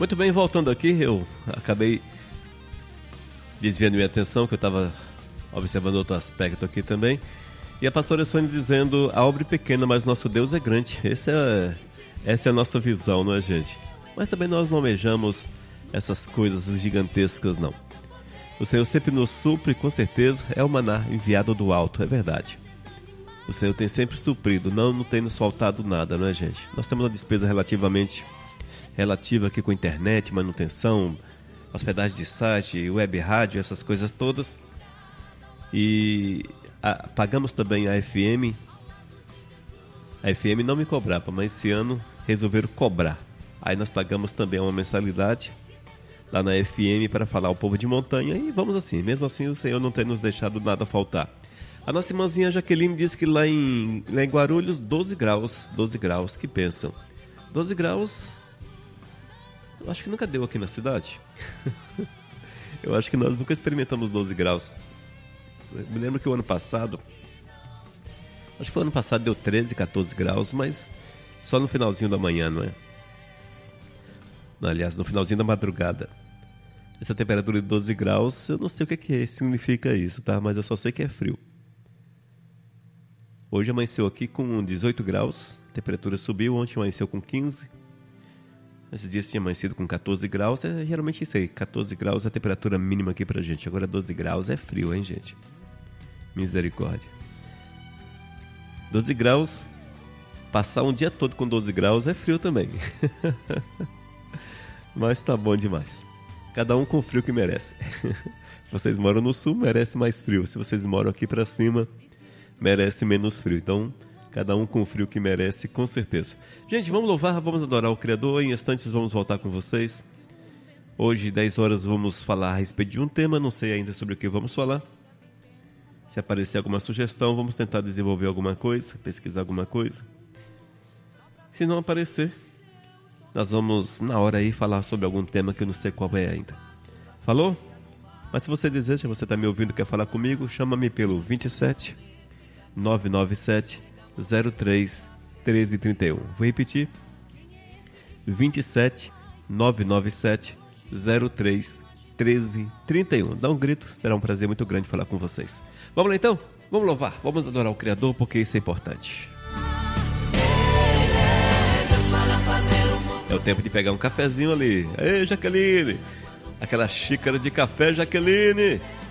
Muito bem, voltando aqui, eu acabei desviando minha atenção, que eu estava observando outro aspecto aqui também. E a pastora Sônia dizendo, a obra é pequena, mas nosso Deus é grande. Essa é a nossa visão, não é, gente? Mas também nós não almejamos essas coisas gigantescas, não. O Senhor sempre nos supre, com certeza, é o maná enviado do alto, é verdade. O Senhor tem sempre suprido, não tem nos faltado nada, não é, gente? Nós temos uma despesa relativa aqui com internet, manutenção, hospedagem de site, web rádio, essas coisas todas. E pagamos também a FM. A FM não me cobrava, mas esse ano resolveram cobrar. Aí nós pagamos também uma mensalidade lá na FM para falar ao povo de montanha. E vamos assim, mesmo assim o Senhor não tem nos deixado nada faltar. A nossa irmãzinha Jaqueline disse que lá em Guarulhos, 12 graus, que pensam? 12 graus... Eu acho que nunca deu aqui na cidade. Eu acho que nós nunca experimentamos 12 graus. Eu me lembro que o ano passado... Acho que foi o ano passado deu 13, 14 graus, mas só no finalzinho da manhã, não é? Aliás, no finalzinho da madrugada. Essa temperatura de 12 graus, eu não sei o que significa isso, tá? Mas eu só sei que é frio. Hoje amanheceu aqui com 18 graus, a temperatura subiu, ontem amanheceu com 15. Esses dias tinha amanhecido com 14 graus, é geralmente isso aí, 14 graus é a temperatura mínima aqui pra gente. Agora 12 graus é frio, hein, gente? Misericórdia. 12 graus, passar um dia todo com 12 graus é frio também. Mas tá bom demais. Cada um com o frio que merece. Se vocês moram no sul, merece mais frio. Se vocês moram aqui pra cima, merece menos frio. Então, cada um com o frio que merece, com certeza. Gente, vamos louvar, vamos adorar o Criador. Em instantes vamos voltar com vocês. Hoje, 10 horas, vamos falar a respeito de um tema. Não sei ainda sobre o que vamos falar. Se aparecer alguma sugestão, vamos tentar desenvolver alguma coisa, pesquisar alguma coisa. Se não aparecer, nós vamos, na hora aí, falar sobre algum tema que eu não sei qual é ainda. Falou? Mas se você deseja, você está me ouvindo, quer falar comigo, chama-me pelo 27 997 03 1331. Vou repetir. 27 997 03 1331. Dá um grito, será um prazer muito grande falar com vocês. Vamos lá então? Vamos louvar, vamos adorar o Criador, porque isso é importante. É o tempo de pegar um cafezinho ali. Ei, Jaqueline! Aquela xícara de café, Jaqueline!